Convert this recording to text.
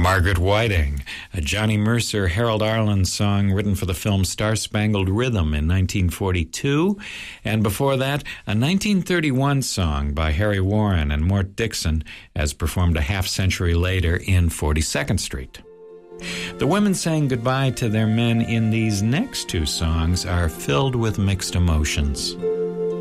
Margaret Whiting, a Johnny Mercer, Harold Arlen song written for the film Star Spangled Rhythm in 1942. And before that, a 1931 song by Harry Warren and Mort Dixon, as performed a half-century later in 42nd Street. The women saying goodbye to their men in these next two songs are filled with mixed emotions.